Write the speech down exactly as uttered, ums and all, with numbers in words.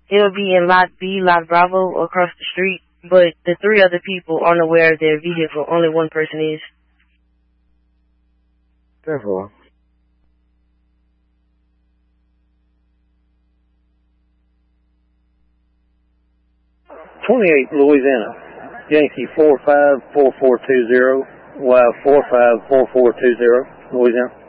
It'll be in Lot B, Lot Bravo, across the street, but the three other people aren't aware of their vehicle. Only one person is. Therefore. twenty-eight, Louisiana. Yankee four five four four two zero, Y four five four four two zero, Louisiana.